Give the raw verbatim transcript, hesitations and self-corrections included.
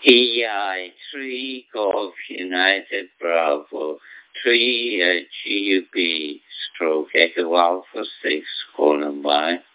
E I three Golf United Bravo three uh, G U B stroke Echo Alpha six colon Y.